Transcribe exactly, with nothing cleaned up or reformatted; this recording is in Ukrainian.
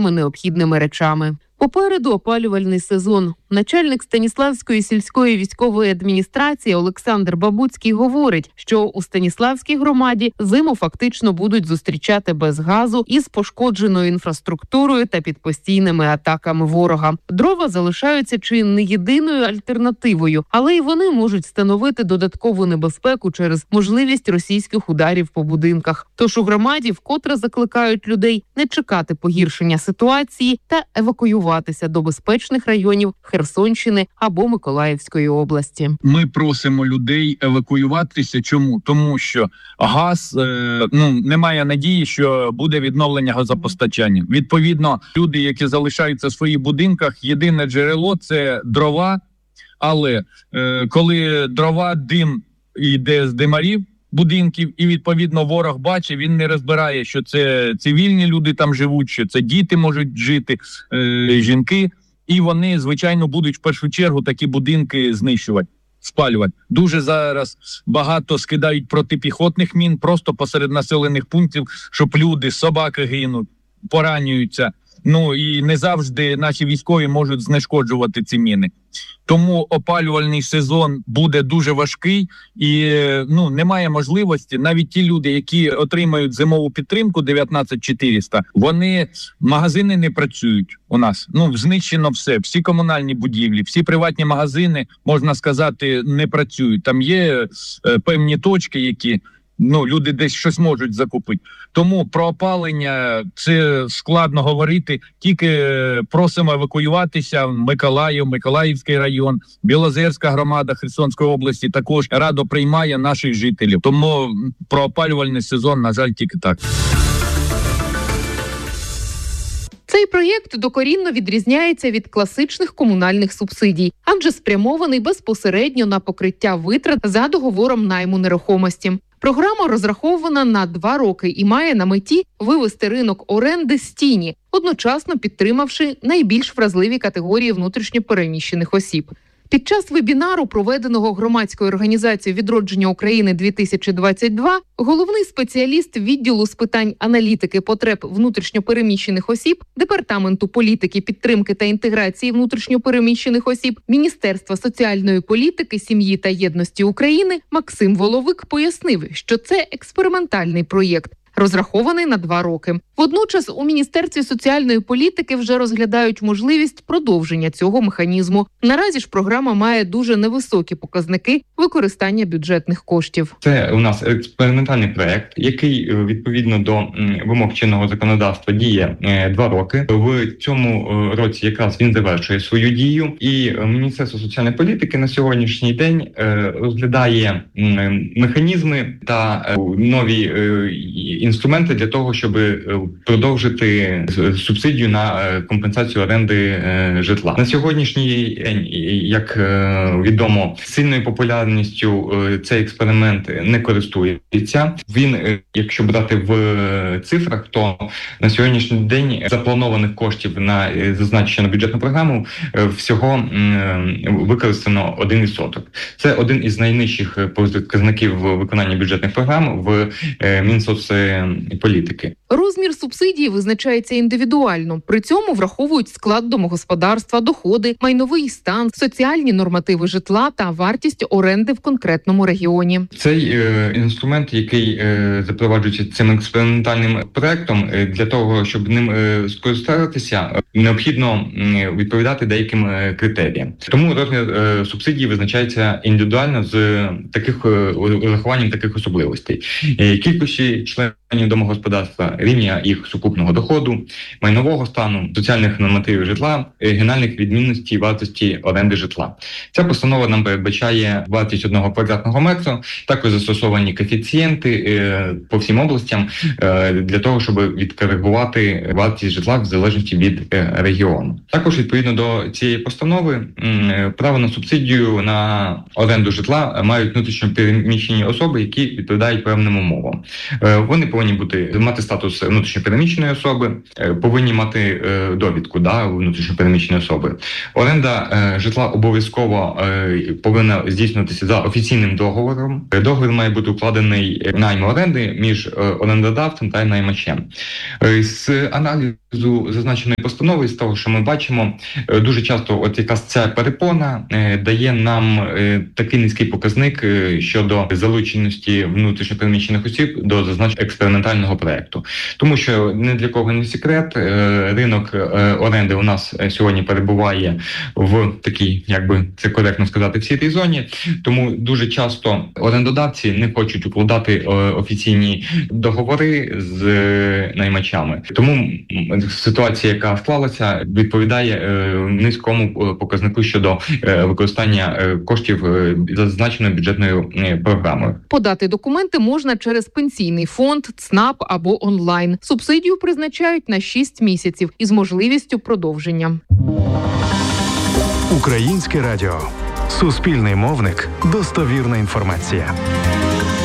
іншими необхідними речами. Попереду опалювальний сезон. Начальник Станіславської сільської військової адміністрації Олександр Бабуцький говорить, що у Станіславській громаді зиму фактично будуть зустрічати без газу із пошкодженою інфраструктурою та під постійними атаками ворога. Дрова залишаються чи не єдиною альтернативою, але й вони можуть становити додаткову небезпеку через можливість російських ударів по будинках. Тож у громаді вкотре закликають людей не чекати погіршення ситуації та евакуюватися до безпечних районів Херсонщини або Миколаївської області. Ми просимо людей евакуюватися. Чому? Тому що газ, е, ну, немає надії, що буде відновлення газопостачання. Відповідно, люди, які залишаються в своїх будинках, єдине джерело – це дрова. Але е, коли дрова, дим йде з димарів будинків, і відповідно ворог бачить, він не розбирає, що це цивільні люди там живуть, що це діти можуть жити, е, жінки. І вони, звичайно, будуть в першу чергу такі будинки знищувати, спалювати. Дуже зараз багато скидають протипіхотних мін просто посеред населених пунктів, щоб люди, собаки гинуть, поранюються. Ну і не завжди наші військові можуть знешкоджувати ці міни. Тому опалювальний сезон буде дуже важкий і ну немає можливості. Навіть ті люди, які отримають зимову підтримку дев'ятнадцять чотириста, вони, магазини не працюють у нас. Ну, знищено все. Всі комунальні будівлі, всі приватні магазини, можна сказати, не працюють. Там є е, певні точки, які ну, люди десь щось можуть закупити. Тому про опалення це складно говорити. Тільки просимо евакуюватися. Миколаїв, Миколаївський район, Білозерська громада Херсонської області також радо приймає наших жителів. Тому про опалювальний сезон, на жаль, тільки так. Цей проєкт докорінно відрізняється від класичних комунальних субсидій, адже спрямований безпосередньо на покриття витрат за договором найму нерухомості. Програма розрахована на два роки і має на меті вивести ринок оренди з тіні, одночасно підтримавши найбільш вразливі категорії внутрішньо переміщених осіб. Під час вебінару, проведеного громадською організацією «Відродження України-дві тисячі двадцять два», головний спеціаліст відділу з питань аналітики потреб внутрішньопереміщених осіб Департаменту політики, підтримки та інтеграції внутрішньопереміщених осіб Міністерства соціальної політики, сім'ї та єдності України Максим Воловик пояснив, що це експериментальний проєкт, розрахований на два роки. Водночас у Міністерстві соціальної політики вже розглядають можливість продовження цього механізму. Наразі ж програма має дуже невисокі показники використання бюджетних коштів. Це у нас експериментальний проект, який відповідно до вимог чинного законодавства діє два роки. В цьому році якраз він завершує свою дію. І Міністерство соціальної політики на сьогоднішній день розглядає механізми та нові інструменти для того, щоб продовжити субсидію на компенсацію оренди житла. На сьогоднішній день, як відомо, сильною популярністю цей експеримент не користується. Він, якщо брати в цифрах, то на сьогоднішній день запланованих коштів на зазначену бюджетну програму всього використано один відсоток. Це один із найнижчих показників виконання бюджетних програм в Мінсоцполітики. Розмір субсидії визначається індивідуально. При цьому враховують склад домогосподарства, доходи, майновий стан, соціальні нормативи житла та вартість оренди в конкретному регіоні. Цей е, інструмент, який е, запроваджується цим експериментальним проектом, е, для того, щоб ним е, скористатися, необхідно е, відповідати деяким е, критеріям. Тому розмір е, субсидії визначається індивідуально з таких е, урахуванням таких особливостей. Е, кількості членів домогосподарства, рівня їх сукупного доходу, майнового стану, соціальних нормативів житла, регіональних відмінностей вартості оренди житла. Ця постанова нам передбачає вартість одного квадратного метру, також застосовані коефіцієнти е, по всім областям е, для того, щоб відкоригувати вартість житла в залежності від е, регіону. Також відповідно до цієї постанови е, право на субсидію на оренду житла мають внутрішньо переміщені особи, які відповідають певним умовам. Е, вони повинні бути мати статус статус внутрішньопереміщеної особи, повинні мати довідку, да, внутрішньопереміщеної особи. Оренда житла обов'язково повинна здійснюватися за офіційним договором. Договір має бути укладений найму оренди між орендодавцем та наймачем. З аналізу зазначеної постанови, з того, що ми бачимо, дуже часто от якраз ця перепона дає нам такий низький показник щодо залученості внутрішньопереміщених осіб до зазначеного експериментального проекту. Тому що не для кого не секрет, ринок оренди у нас сьогодні перебуває в такій, як би це коректно сказати, в сірій зоні. Тому дуже часто орендодавці не хочуть укладати офіційні договори з наймачами. Тому ситуація, яка склалася, відповідає низькому показнику щодо використання коштів зазначеною бюджетною програмою. Подати документи можна через пенсійний фонд, ЦНАП або онлайн. Субсидію призначають на шість місяців із можливістю продовження. Українське радіо. Суспільний мовник. Достовірна інформація.